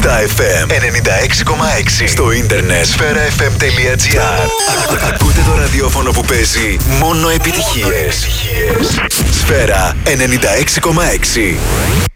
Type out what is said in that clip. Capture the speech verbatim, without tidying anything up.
στα εφ εμ ενενήντα έξι κόμμα έξι. Στο ίντερνετ σφαίρα εφ εμ τελεία τζι άρ. Ακούτε το ραδιόφωνο που παίζει μόνο επιτυχίες. Σφαίρα ενενήντα έξι κόμμα έξι.